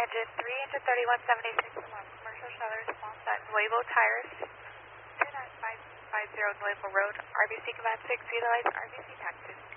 Engine 3, engine 3176, commercial shutters, small size, Nuevo tires, 29550 Nuevo Road, RBC Command 6, utilize RBC taxis.